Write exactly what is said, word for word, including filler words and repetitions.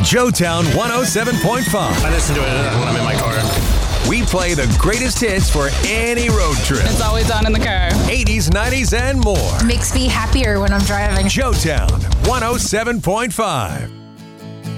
Joetown one oh seven point five. I listen to it when I'm in my car. We play the greatest hits for any road trip. It's always on in the car. eighties, nineties, and more. Makes me happier when I'm driving. Joetown one oh seven point five.